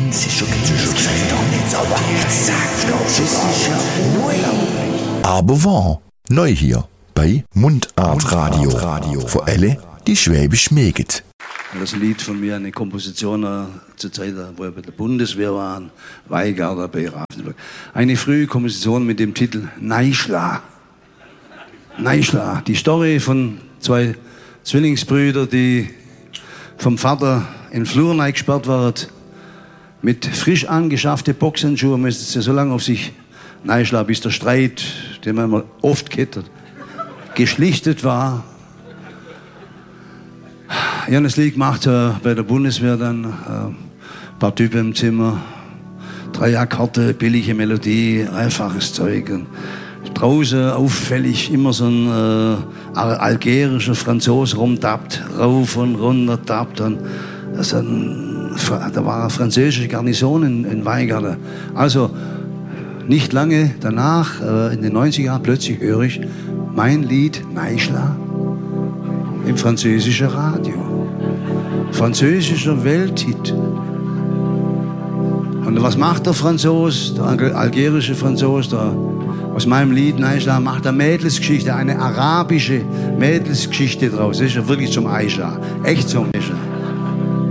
sicher, doch nicht so weit. Das ist ja unglaublich. Aber wahr, neu hier bei Mundart Radio. Für alle, die Schwäbisch mögen. Das Lied von mir, eine Komposition zur Zeit, wo wir bei der Bundeswehr waren, Weigarder bei Ravensburg. Eine frühe Komposition mit dem Titel Neischla. Neischla, die Story von zwei Zwillingsbrüdern, die vom Vater in den Flur gesperrt waren, mit frisch angeschafften Boxhandschuhen müssen sie so lange auf sich neischlagen, bis der Streit, den man oft kennt, geschlichtet war. Ich habe das Lied gemacht bei der Bundeswehr, dann ein paar Typen im Zimmer, 3 Akkorde, billige Melodie, einfaches Zeug. Und draußen auffällig immer so ein algerischer Franzose rumtappt, rauf und runter tappt. Und da war eine französische Garnison in Weigarden. Also nicht lange danach, in den 90er Jahren, plötzlich höre ich mein Lied Neischla im französischen Radio. Französischer Welthit. Und was macht der Franzose, der algerische Franzose, aus meinem Lied Neischla, macht eine Mädelsgeschichte, eine arabische Mädelsgeschichte draus. Das ist ja wirklich zum Aisha, echt zum Aisha.